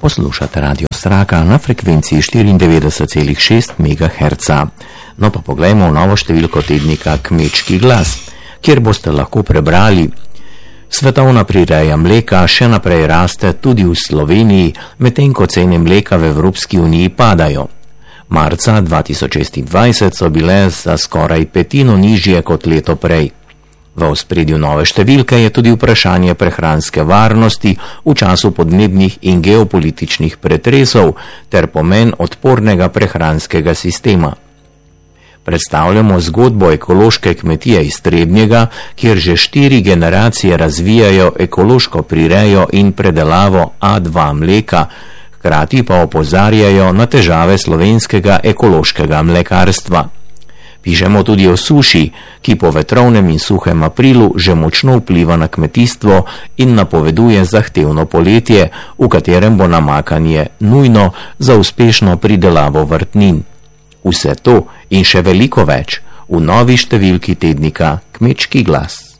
Poslušate Radio Straka na frekvenciji 94,6 MHz. No pa poglejmo v novo številko tednika Kmečki glas, kjer boste lahko prebrali: svetovna prireja mleka še naprej raste tudi v Sloveniji, medtem ko cene mleka v Evropski uniji padajo. Marca 2026 so bile za skoraj petino nižje kot leto prej. V ospredju nove številke je tudi vprašanje prehranske varnosti v času podnebnih in geopolitičnih pretresov ter pomen odpornega prehranskega sistema. Predstavljamo zgodbo ekološke kmetije iz Trebnjega, kjer že 4 generacije razvijajo ekološko prirejo in predelavo A2 mleka, hkrati pa opozarjajo na težave slovenskega ekološkega mlekarstva. Pišemo tudi o suši, ki po vetrovnem in suhem aprilu že močno vpliva na kmetijstvo in napoveduje zahtevno poletje, v katerem bo namakanje nujno za uspešno pridelavo vrtnin. Vse to in še veliko več v novi številki tednika Kmečki glas.